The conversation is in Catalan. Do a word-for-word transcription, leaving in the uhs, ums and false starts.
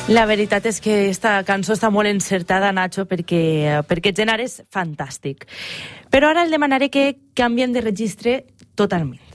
La veritat és que esta cançó està molt encertada, Nacho, perquè, perquè el gènere és fantàstic. Però ara el demanaré que canvien de registre totalment.